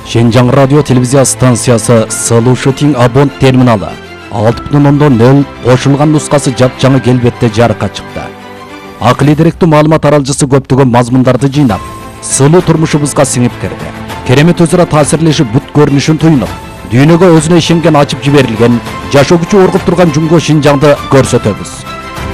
Şenjan Radyo Televizya Stansiyası Solution Abon terminali 6.0 qo'shilgan nusxasi jap-жаңы kelbetde jarıqqa chiqdi. Aqliy direktli ma'lumot taralgısı көптөгөн mazmunlardı жыйнап, сылуу turmushubuzga singib kirdi. Keremet özüra ta'sirleşip but görünüşün tuyunup, dünyöge özüne işengen açıp jiberilgen, жашоо күчү оргуп турган Жумго Шинжаңды көрсөтөбүз.